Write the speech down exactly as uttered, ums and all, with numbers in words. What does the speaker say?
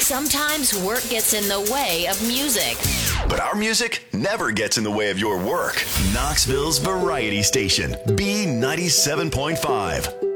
Sometimes work gets in the way of music. But our music never gets in the way of your work. Knoxville's Variety Station, B ninety-seven point five.